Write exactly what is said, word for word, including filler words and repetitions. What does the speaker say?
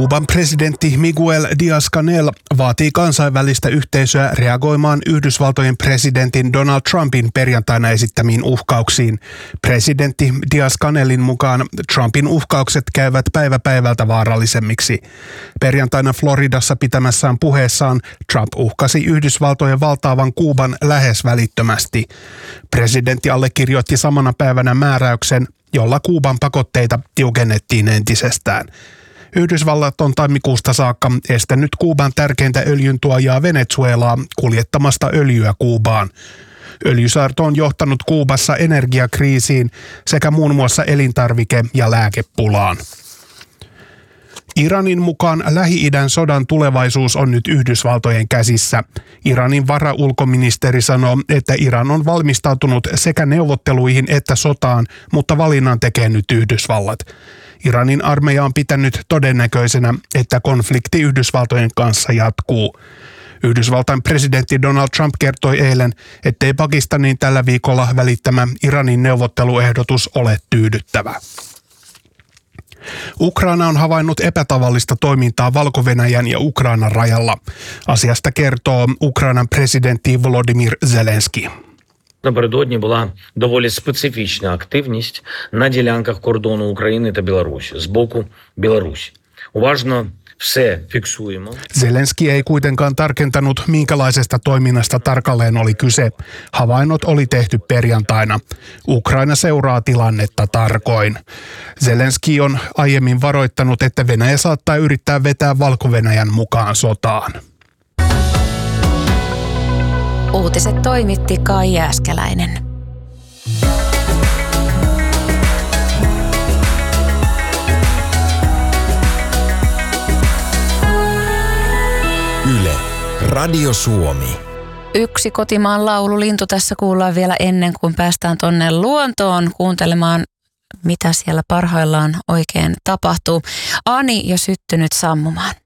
Kuuban presidentti Miguel Díaz-Canel vaatii kansainvälistä yhteisöä reagoimaan Yhdysvaltojen presidentin Donald Trumpin perjantaina esittämiin uhkauksiin. Presidentti Díaz-Canelin mukaan Trumpin uhkaukset käyvät päivä päivältä vaarallisemmiksi. Perjantaina Floridassa pitämässään puheessaan Trump uhkasi Yhdysvaltojen valtaavan Kuuban lähes välittömästi. Presidentti allekirjoitti samana päivänä määräyksen, jolla Kuuban pakotteita tiukennettiin entisestään. Yhdysvallat on tammikuusta saakka estänyt Kuuban tärkeintä öljyntuojaa Venezuelaa kuljettamasta öljyä Kuubaan. Öljysaarto on johtanut Kuubassa energiakriisiin sekä muun muassa elintarvike- ja lääkepulaan. Iranin mukaan Lähi-idän sodan tulevaisuus on nyt Yhdysvaltojen käsissä. Iranin varaulkoministeri sanoo, että Iran on valmistautunut sekä neuvotteluihin että sotaan, mutta valinnan tekee nyt Yhdysvallat. Iranin armeija on pitänyt todennäköisenä, että konflikti Yhdysvaltojen kanssa jatkuu. Yhdysvaltain presidentti Donald Trump kertoi eilen, ettei Pakistanin tällä viikolla välittämä Iranin neuvotteluehdotus ole tyydyttävä. Ukraina on havainnut epätavallista toimintaa Valko-Venäjän ja Ukrainan rajalla. Asiasta kertoo Ukrainan presidentti Volodymyr Zelenskyi. Напередодні була доволі специфічна активність на ділянках кордону України та Білорусі з боку Білорусі. Уважно все фіксуємо. Zelenskyi ei kuitenkaan tarkentanut, minkälaisesta toiminnasta tarkalleen oli kyse. Havainnot oli tehty perjantaina. Ukraina seuraa tilannetta tarkoin. Zelenskyi on aiemmin varoittanut, että Venäjä saattaa yrittää vetää Valko-Venäjän mukaan sotaan. Uutiset toimitti Kai Jääskeläinen. Yle, Radio Suomi. Yksi kotimaan laululintu tässä kuullaan vielä ennen kuin päästään tonne luontoon kuuntelemaan, mitä siellä parhaillaan oikein tapahtuu. Ani jo syttynyt sammumaan.